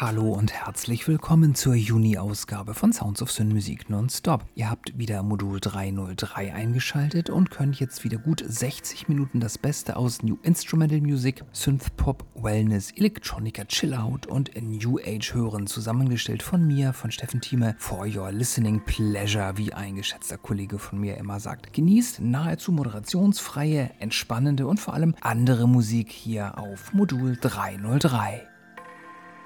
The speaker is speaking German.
Hallo und herzlich willkommen zur Juni-Ausgabe von Sounds of Syn Musik Nonstop. Ihr habt wieder Modul 303 eingeschaltet und könnt jetzt wieder gut 60 Minuten das Beste aus New Instrumental Music, Synthpop, Wellness, Electronica, Chillout und New Age hören, zusammengestellt von mir, von Steffen Thieme, for your listening pleasure, wie ein geschätzter Kollege von mir immer sagt. Genießt nahezu moderationsfreie, entspannende und vor allem andere Musik hier auf Modul 303.